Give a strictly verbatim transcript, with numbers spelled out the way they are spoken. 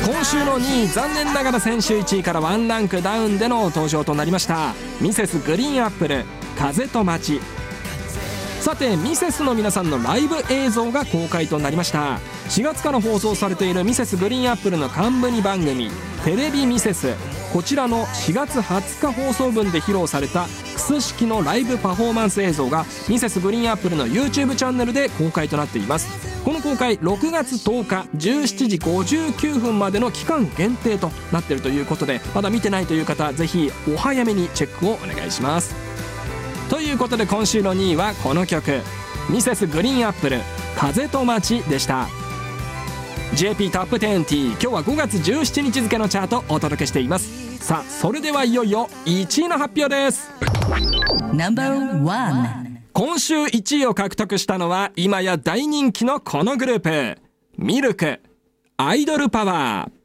今週のにい、残念ながら先週いちいからワンランクダウンでの登場となりました。ミセスグリーンアップル、風と街。さてミセスの皆さんのライブ映像が公開となりました。しがつから放送されているミセスグリーンアップルの冠に番組テレビミセス、こちらのしがつはつか放送分で披露されたクス式のライブパフォーマンス映像がミセスグリーンアップルの YouTube チャンネルで公開となっています。この公開ろくがつとおかじゅうしちじごじゅうきゅうふんまでの期間限定となっているということで、まだ見てないという方ぜひお早めにチェックをお願いします。ということで今週のにいはこの曲、ミセスグリーンアップル、風と街でした。 ジェーピー トップ テンティー、 今日はごがつじゅうしちにち付のチャートお届けしています。さあそれではいよいよいちいの発表です。 ナンバーワン、 今週いちいを獲得したのは今や大人気のこのグループ、ミルク、アイドルパワー。